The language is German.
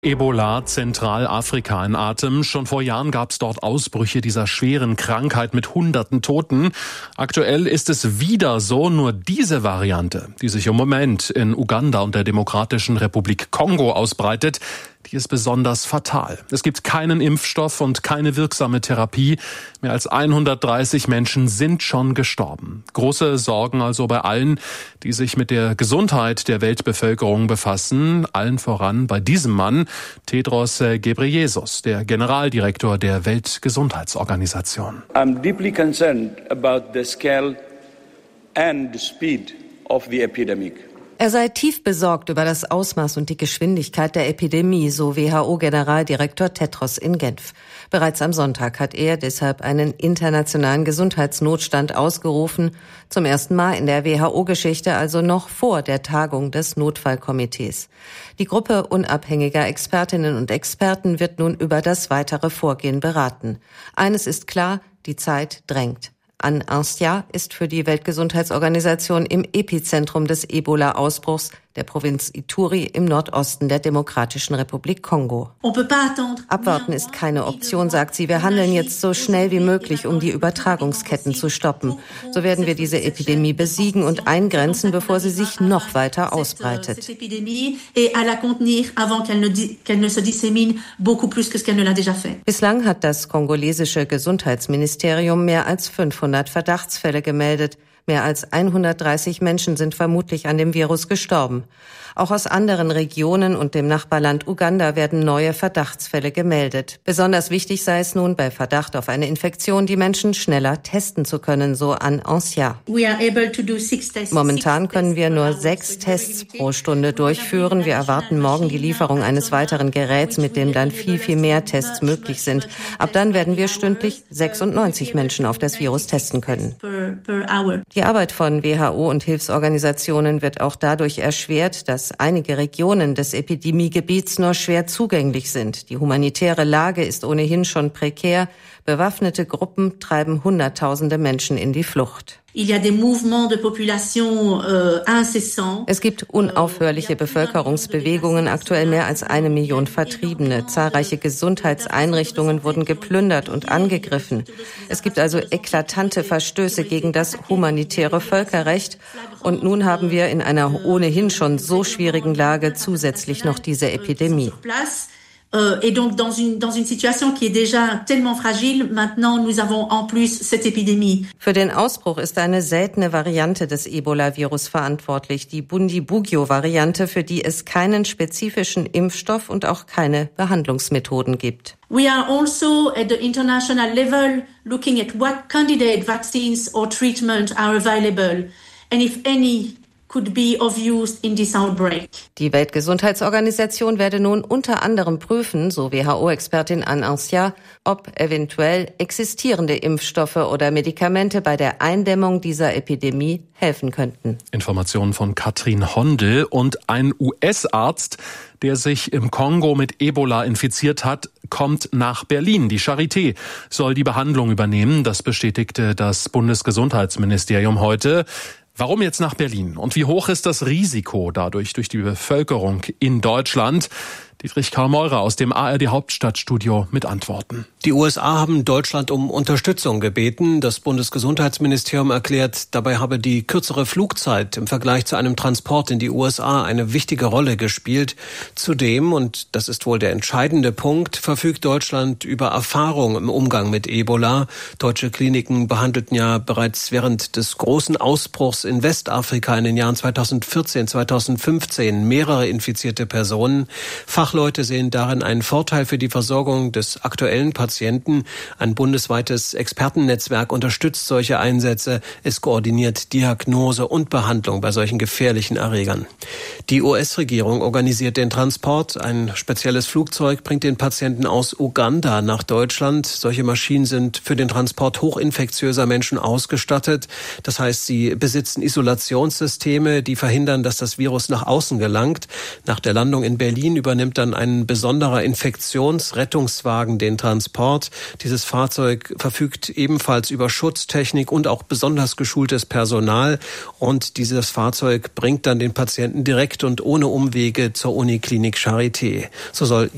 Ebola, Zentralafrika in Atem. Schon vor Jahren gab es dort Ausbrüche dieser schweren Krankheit mit Hunderten Toten. Aktuell ist es wieder so, nur diese Variante, die sich im Moment in Uganda und der Demokratischen Republik Kongo ausbreitet, die ist besonders fatal. Es gibt keinen Impfstoff und keine wirksame Therapie. Mehr als 130 Menschen sind schon gestorben. Große Sorgen also bei allen, die sich mit der Gesundheit der Weltbevölkerung befassen. Allen voran bei diesem Mann, Tedros Ghebreyesus, der Generaldirektor der Weltgesundheitsorganisation. I'm deeply concerned about the scale and the speed of the epidemic. Er sei tief besorgt über das Ausmaß und die Geschwindigkeit der Epidemie, so WHO-Generaldirektor Tedros in Genf. Bereits am Sonntag hat er deshalb einen internationalen Gesundheitsnotstand ausgerufen, zum ersten Mal in der WHO-Geschichte, also noch vor der Tagung des Notfallkomitees. Die Gruppe unabhängiger Expertinnen und Experten wird nun über das weitere Vorgehen beraten. Eines ist klar, die Zeit drängt. An-Anstia ist für die Weltgesundheitsorganisation im Epizentrum des Ebola-Ausbruchs der Provinz Ituri im Nordosten der Demokratischen Republik Kongo. Abwarten ist keine Option, sagt sie. Wir handeln jetzt so schnell wie möglich, um die Übertragungsketten zu stoppen. So werden wir diese Epidemie besiegen und eingrenzen, bevor sie sich noch weiter ausbreitet. Bislang hat das kongolesische Gesundheitsministerium mehr als 500 Verdachtsfälle gemeldet. Mehr als 130 Menschen sind vermutlich an dem Virus gestorben. Auch aus anderen Regionen und dem Nachbarland Uganda werden neue Verdachtsfälle gemeldet. Besonders wichtig sei es nun, bei Verdacht auf eine Infektion die Menschen schneller testen zu können, so An-Anstia. Momentan können wir nur 6 Tests pro Stunde durchführen. Wir erwarten morgen die Lieferung eines weiteren Geräts, mit dem dann viel mehr Tests möglich sind. Ab dann werden wir stündlich 96 Menschen auf das Virus testen können. Die Arbeit von WHO und Hilfsorganisationen wird auch dadurch erschwert, dass einige Regionen des Epidemiegebiets nur schwer zugänglich sind. Die humanitäre Lage ist ohnehin schon prekär. Bewaffnete Gruppen treiben Hunderttausende Menschen in die Flucht. Es gibt unaufhörliche Bevölkerungsbewegungen, aktuell mehr als 1 Million Vertriebene. Zahlreiche Gesundheitseinrichtungen wurden geplündert und angegriffen. Es gibt also eklatante Verstöße gegen das humanitäre Völkerrecht. Und nun haben wir in einer ohnehin schon so schwierigen Lage zusätzlich noch diese Epidemie. Et donc dans une situation qui est déjà tellement fragile, maintenant nous avons en plus cette épidémie. Für den Ausbruch ist eine seltene Variante des Ebola-Virus verantwortlich, die Bundibugyo-Variante, für die es keinen spezifischen Impfstoff und auch keine Behandlungsmethoden gibt. We are also at the international level looking at what candidate vaccines or treatment are available and if any could be of use in this outbreak. Die Weltgesundheitsorganisation werde nun unter anderem prüfen, so WHO-Expertin An-Anstia, ob eventuell existierende Impfstoffe oder Medikamente bei der Eindämmung dieser Epidemie helfen könnten. Informationen von Katrin Hondel. Und ein US-Arzt, der sich im Kongo mit Ebola infiziert hat, kommt nach Berlin. Die Charité soll die Behandlung übernehmen. Das bestätigte das Bundesgesundheitsministerium heute. Warum jetzt nach Berlin? Und wie hoch ist das Risiko dadurch durch die Bevölkerung in Deutschland? Dietrich Karl Meurer aus dem ARD-Hauptstadtstudio mit Antworten. Die USA haben Deutschland um Unterstützung gebeten. Das Bundesgesundheitsministerium erklärt, dabei habe die kürzere Flugzeit im Vergleich zu einem Transport in die USA eine wichtige Rolle gespielt. Zudem, und das ist wohl der entscheidende Punkt, verfügt Deutschland über Erfahrung im Umgang mit Ebola. Deutsche Kliniken behandelten ja bereits während des großen Ausbruchs in Westafrika in den Jahren 2014, 2015 mehrere infizierte Personen. Fachleute sehen darin einen Vorteil für die Versorgung des aktuellen Patienten. Ein bundesweites Expertennetzwerk unterstützt solche Einsätze. Es koordiniert Diagnose und Behandlung bei solchen gefährlichen Erregern. Die US-Regierung organisiert den Transport. Ein spezielles Flugzeug bringt den Patienten aus Uganda nach Deutschland. Solche Maschinen sind für den Transport hochinfektiöser Menschen ausgestattet. Das heißt, sie besitzen Isolationssysteme, die verhindern, dass das Virus nach außen gelangt. Nach der Landung in Berlin übernimmt dann ein besonderer Infektionsrettungswagen den Transport. Dieses Fahrzeug verfügt ebenfalls über Schutztechnik und auch besonders geschultes Personal. Und dieses Fahrzeug bringt dann den Patienten direkt und ohne Umwege zur Uniklinik Charité. So soll